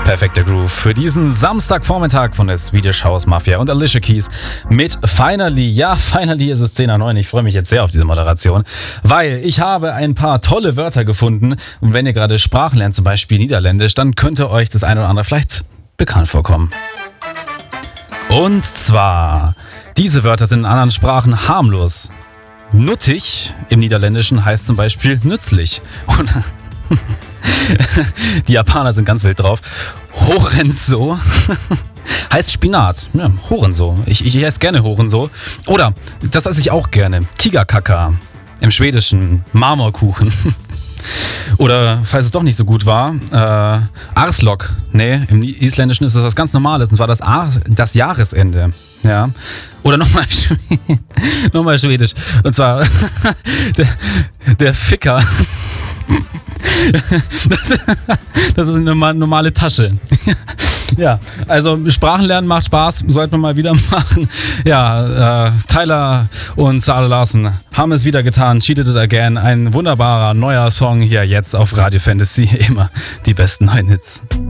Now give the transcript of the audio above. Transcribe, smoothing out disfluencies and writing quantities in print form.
perfekter Groove für diesen Samstagvormittag von der Swedish House Mafia und Alicia Keys mit Finally. Ja, finally ist es 10:09. Ich freue mich jetzt sehr auf diese Moderation, weil ich habe ein paar tolle Wörter gefunden. Und wenn ihr gerade Sprachen lernt, zum Beispiel Niederländisch, dann könnte euch das eine oder andere vielleicht bekannt vorkommen. Und zwar, diese Wörter sind in anderen Sprachen harmlos. Nuttig im Niederländischen heißt zum Beispiel nützlich. Und die Japaner sind ganz wild drauf. Horenso heißt Spinat. Ja, Horenso. Ich esse gerne Horenso. Oder, das esse ich auch gerne, Tigerkaka. Im Schwedischen Marmorkuchen. Oder, falls es doch nicht so gut war, Arslok. Nee, im Isländischen ist das was ganz Normales. Und zwar das Jahresende. Ja. Oder nochmal Schwedisch. Und zwar der Ficker. Das ist eine normale Tasche. Ja, also Sprachen lernen macht Spaß, sollte man mal wieder machen. Ja, Tyler und Zara Larsson haben es wieder getan, Cheated It Again, ein wunderbarer neuer Song hier jetzt auf Radio Fantasy, immer die besten neuen Hits.